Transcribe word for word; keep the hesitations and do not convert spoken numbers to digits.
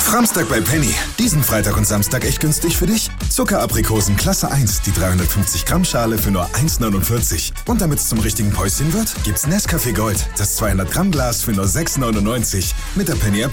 Samstag bei Penny. Diesen Freitag und Samstag echt günstig für dich? Zuckeraprikosen Klasse eins, die dreihundertfünfzig Gramm Schale für nur eins neunundvierzig. Und damit es zum richtigen Päuschen wird, gibt's Nescafé Gold, das zweihundert Gramm Glas für nur sechs neunundneunzig. Mit der Penny App